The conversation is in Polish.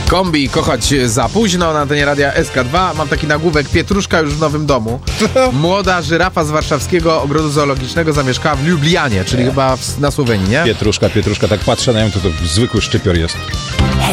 Kombi kochać za późno na antenie radia SK2. Mam taki nagłówek: Pietruszka już w nowym domu. Młoda żyrafa z warszawskiego ogrodu zoologicznego zamieszkała w Lublianie, czyli chyba na Słowenii, nie? Pietruszka, tak patrzę na nią, to zwykły szczypior jest.